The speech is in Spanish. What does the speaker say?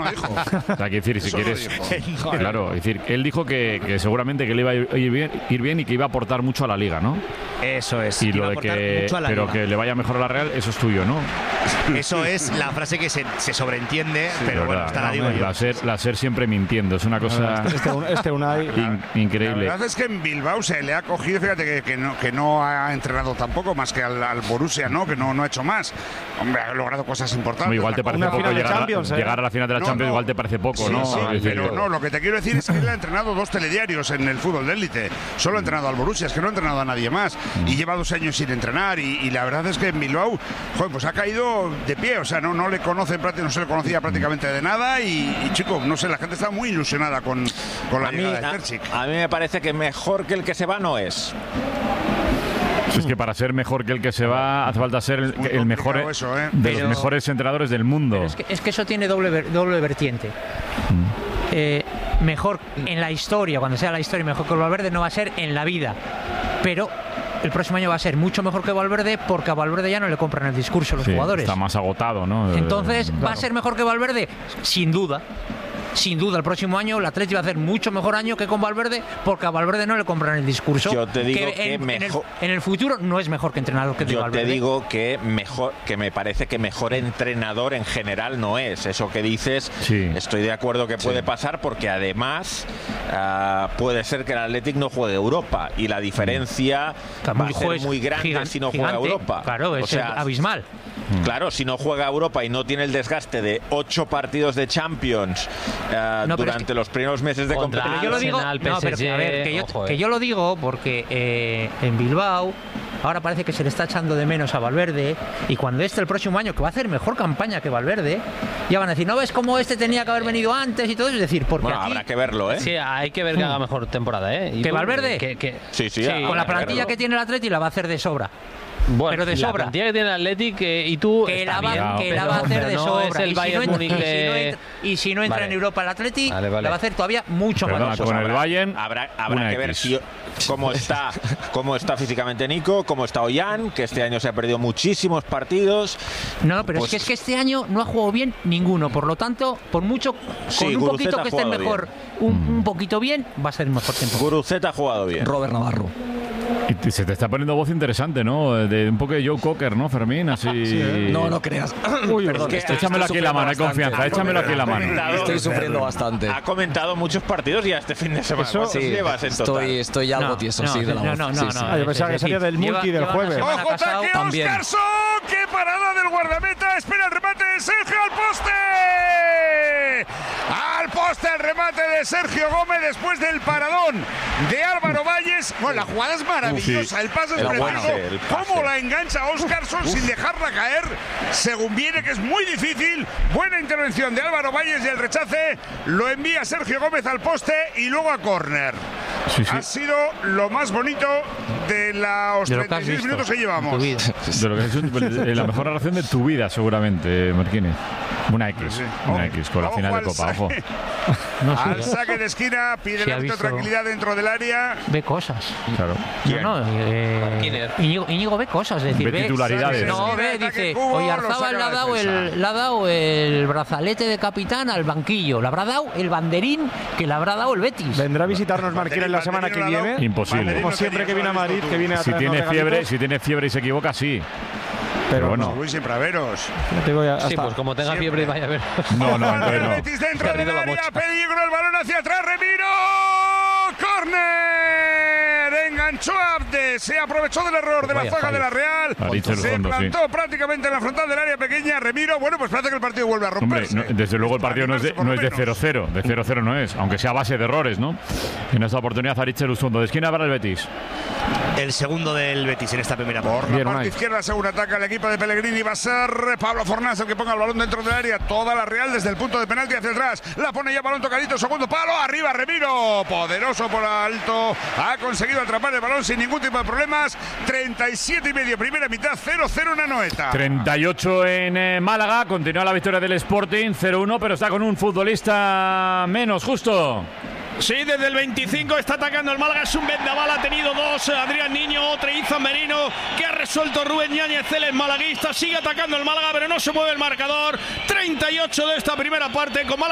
no dijo. O sea, que decir, si quieres... Claro, es decir, él dijo que seguramente que le iba a ir bien y que iba a aportar mucho a la Liga, ¿no? Eso es. Y lo de que... Pero que le vaya mejor a la Real, eso es tuyo, ¿no? Eso es la frase que se sobreentiende, Sí, pero bueno, verdad, esta la digo yo. La SER siempre mintiendo, es una cosa increíble. La verdad es que en Bilbao se le ha cogido, fíjate que no ha entrenado tampoco más que al Borussia, ¿no? Que no ha hecho más. Hombre, ha logrado cosas importantes. Igual te parece poco llegar a la final de la Champions, igual te parece poco, ¿no? Sí, pero no, lo que te quiero decir es que él ha entrenado 2 telediarios en el fútbol de élite. Solo ha entrenado al Borussia, es que no ha entrenado a nadie más. Y lleva 2 años sin entrenar. Y la verdad es que en Bilbao, joder, pues ha caído de pie. O sea, no se le conocía prácticamente de nada. Y chico, no sé, la gente está muy ilusionada con la llegada de Terzic. A mí me parece que mejor que el que se va no es. Es que para ser mejor que el que se va hace falta ser el mejor de los mejores entrenadores del mundo. Es que eso tiene doble vertiente. Mejor en la historia, cuando sea la historia mejor que Valverde, no va a ser en la vida. Pero el próximo año va a ser mucho mejor que Valverde, porque a Valverde ya no le compran el discurso los jugadores. Está más agotado, ¿no? Entonces, ¿va a ser mejor que Valverde? Sin duda. Sin duda, el próximo año el Atleti va a hacer mucho mejor año que con Valverde, porque a Valverde no le compran el discurso. Yo te digo que mejor en el futuro no es mejor que entrenador que Valverde. Yo te digo que mejor, que me parece que mejor entrenador en general no es. Eso que dices, estoy de acuerdo que puede pasar, porque además puede ser que el Athletic no juegue Europa y la diferencia va a ser muy grande si no juega Europa. Claro, es abismal. Claro, si no juega Europa y no tiene el desgaste de 8 partidos de Champions durante los primeros meses de competición. Yo lo digo, que yo lo digo porque en Bilbao ahora parece que se le está echando de menos a Valverde, y cuando el próximo año, que va a hacer mejor campaña que Valverde, ya van a decir, ¿no ves cómo tenía que haber venido antes y todo eso? Es decir, porque bueno, aquí, habrá que verlo, ¿eh? Sí, hay que ver que haga mejor temporada, ¿eh? ¿Que Valverde? Sí, con la plantilla que tiene el Atleti la va a hacer de sobra. Bueno, pero de sobra. La plantilla que tiene el Athletic y tú que la va a hacer de sobra. Es el Bayern Múnich y si no entra en Europa el Atleti, la va a hacer todavía mucho más. Con el Bayern habrá que ver cómo está físicamente Nico, cómo está Ollán, que este año se ha perdido muchísimos partidos. No, pero es que este año no ha jugado bien ninguno, por lo tanto, por mucho con un poquito que esté mejor, un poquito bien, va a ser el mejor tiempo. Guruceta ha jugado bien. Robert Navarro. Y se te está poniendo voz interesante, ¿no? De un poco de Joe Cocker, ¿no, Fermín? Así... No creas. Uy, perdón. Échamelo aquí en la mano, hay confianza. Échamelo aquí en la mano. Estoy sufriendo bastante. Ha comentado muchos partidos ya este fin de semana. ¿Cuántos llevas en total? Estoy algo tieso, sí, de la voz. No. Yo pensaba que salía del multi del jueves. ¡Ojo, ataque Óscarson! ¡Qué parada del guardameta! ¡Espera el remate de Sergio al poste! ¡Al poste el remate de Sergio Gómez después del paradón de Álvaro Valles! Bueno, la jugada es maravillosa, el pase es preciso. ¿Cómo la engancha Óscarson sin dejarla caer? Según viene, que es muy difícil. Buena intervención de Álvaro Valles y el rechace lo envía Sergio Gómez al poste y luego a córner. Ha sido lo más bonito de los 36 minutos que llevamos. De lo que has hecho, la mejor narración de tu vida, seguramente, Marquínez. Una X con la final de Copa, ojo. Al saque de esquina, pide el árbitro tranquilidad dentro del área. Ve cosas. Claro. Íñigo ve cosas, es decir, ve titularidades. Dice, Oyarzábal le ha dado el brazalete de capitán al banquillo, le habrá dado el banderín que le habrá dado el Betis. ¿Vendrá a visitarnos Marquínez la semana que viene? Imposible. Como siempre que viene a Madrid, que viene a si tiene fiebre y se equivoca, sí. Pero bueno. Voy siempre a veros. Sí, pues como tenga fiebre y vaya a ver. No. Betis dentro del área, peligro, el balón hacia atrás, Remiro. ¡Córner! Enganchó a Abde, se aprovechó del error de la zaga de la Real. Se plantó prácticamente en la frontal del área pequeña. Remiro, bueno, pues parece que el partido vuelve a romperse. Hombre, desde luego el partido no es de 0-0. De 0-0 no es, aunque sea a base de errores, ¿no? En esta oportunidad, Aritz Elusondo. ¿De quién habrá el Betis? El segundo del Betis en esta primera parte. Por la parte izquierda, según ataca el equipo de Pellegrini, va a ser Pablo Fornás el que ponga el balón dentro del área. Toda la Real desde el punto de penalti hacia atrás. La pone ya balón tocadito, segundo palo. Arriba Remiro, poderoso por alto. Ha conseguido atrapar el balón sin ningún tipo de problemas. 37,5, primera mitad, 0-0 en Anoeta. 38 en Málaga. Continúa la victoria del Sporting, 0-1, pero está con un futbolista menos, justo. Sí, desde el 25 está atacando el Málaga, es un vendaval, ha tenido dos, Adrián Niño, otro Izan Merino, que ha resuelto Rubén Yáñez, él es malaguista, sigue atacando el Málaga, pero no se mueve el marcador. 38 de esta primera parte con Málaga.